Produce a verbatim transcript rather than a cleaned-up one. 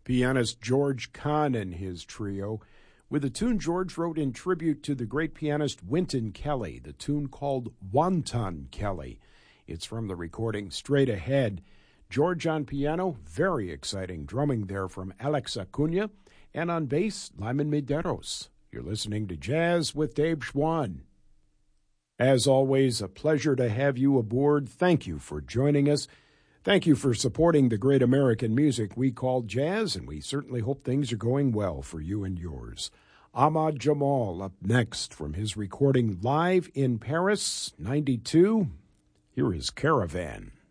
Pianist George Kahn and his trio, with a tune George wrote in tribute to the great pianist Wynton Kelly, the tune called Wonton Kelly. It's from the recording Straight Ahead. George on piano, very exciting drumming there from Alex Acuna, and on bass, Lyman Medeiros. You're listening to Jazz with Dave Schwann. As always, a pleasure to have you aboard. Thank you for joining us. Thank you for supporting the great American music we call jazz, and we certainly hope things are going well for you and yours. Ahmad Jamal up next from his recording Live in Paris, ninety-two. Here is Caravan.